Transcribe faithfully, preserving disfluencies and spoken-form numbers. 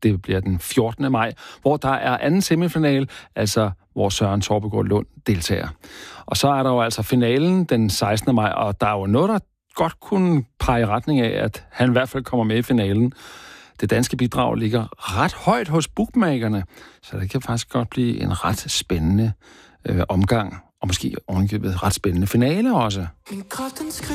Det bliver den fjortende maj, hvor der er anden semifinal, altså hvor Søren Torpegaard Lund deltager. Og så er der jo altså finalen den sekstende maj, og der er jo noget, der godt kunne pege i retning af, at han i hvert fald kommer med i finalen. Det danske bidrag ligger ret højt hos bookmakerne, så det kan faktisk godt blive en ret spændende øh, omgang, og måske ovenikøbet ret spændende finale også.